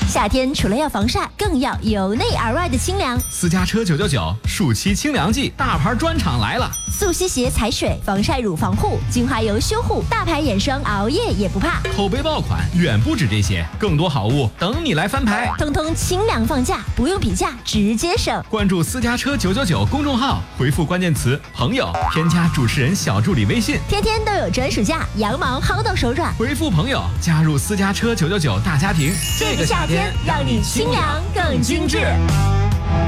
夏天除了要防晒，更要由内而外的清凉。 私家车999暑期清凉季，大牌专场来了！ 速吸鞋踩水，防晒乳防护，精华油修护，大牌眼霜熬夜也不怕。 口碑爆款远不止这些，更多好物等你来翻牌。 通通清凉放价，不用比价，直接省。 关注私家车999公众号，回复关键词朋友，添加主持人小助理微信， 天天都有专属价，羊毛薅到手软。 回复朋友，加入私家车999大家庭。 这个夏天让你清凉更精致。